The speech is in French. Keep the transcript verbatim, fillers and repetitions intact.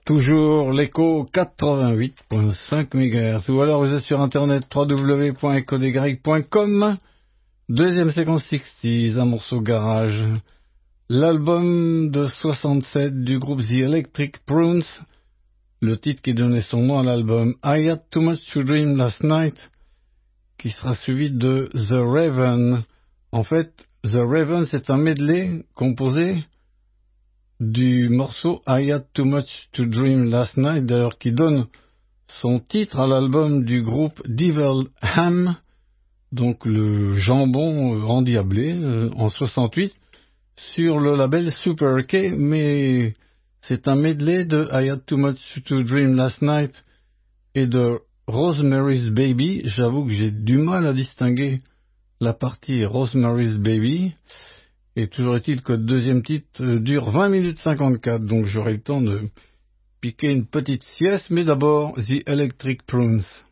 Toujours l'écho quatre-vingt-huit virgule cinq mégahertz, ou alors vous êtes sur internet w w w point echo des grecs point com. Deuxième séquence soixante, un morceau garage. L'album de soixante-sept du groupe The Electric Prunes, le titre qui donnait son nom à l'album I Had Too Much to Dream Last Night, qui sera suivi de The Raven. En fait, The Raven, c'est un medley composé du morceau I Had Too Much to Dream Last Night, d'ailleurs qui donne son titre à l'album du groupe Devil Ham, donc le jambon endiablé, euh, en soixante-huit, sur le label Super K, mais c'est un medley de I Had Too Much to Dream Last Night et de Rosemary's Baby. J'avoue que j'ai du mal à distinguer la partie Rosemary's Baby. Et toujours est-il que le deuxième titre dure vingt minutes cinquante-quatre, donc j'aurai le temps de piquer une petite sieste, mais d'abord The Electric Prunes.